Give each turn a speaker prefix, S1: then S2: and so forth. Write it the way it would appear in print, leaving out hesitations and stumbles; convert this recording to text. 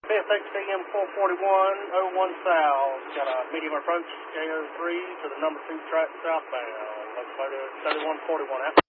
S1: XAM 44101 south. Got a medium approach, KO3 to the number 2 track southbound. Locomotive 3141 out.